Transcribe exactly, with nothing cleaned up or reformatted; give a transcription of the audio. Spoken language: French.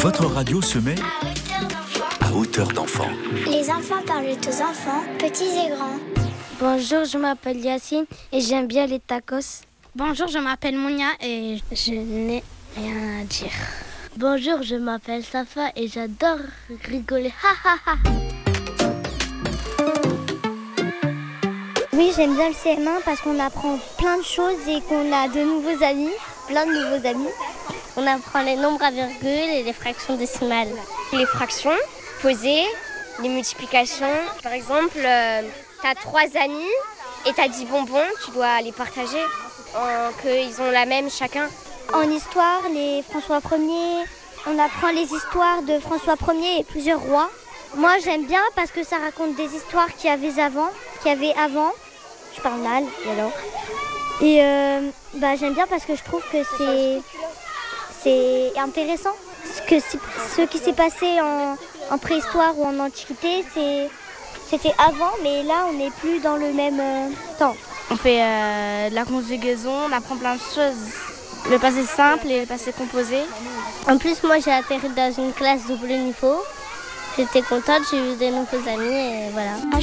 Votre radio se met À hauteur d'enfant. à hauteur d'enfant. Les enfants parlent aux enfants, petits et grands. Bonjour, je m'appelle Yacine et j'aime bien les tacos. Bonjour, je m'appelle Mounia et je n'ai rien à dire. Bonjour, je m'appelle Safa et j'adore rigoler. Ha ha ha. Oui, j'aime bien le C M un parce qu'on apprend plein de choses et qu'on a de nouveaux amis, plein de nouveaux amis. On apprend les nombres à virgule et les fractions décimales. Les fractions, poser, les multiplications. Par exemple, euh, tu as trois amis et tu as dix bonbons, tu dois les partager, en, qu'ils ont la même chacun. En histoire, les François Ier, on apprend les histoires de François Ier et plusieurs rois. Moi, j'aime bien parce que ça raconte des histoires qu'il y avait avant, qu'il y avait avant. Je parle mal, et alors. Et euh, bah, j'aime bien parce que je trouve que c'est, c'est intéressant. Ce, que, ce qui s'est passé en, en préhistoire ou en antiquité, c'est, c'était avant, mais là, on n'est plus dans le même euh, temps. On fait euh, de la conjugaison, on apprend plein de choses. Le passé simple et le passé composé. En plus, moi, j'ai atterri dans une classe double niveau. J'étais contente, j'ai eu des nouveaux amis et voilà.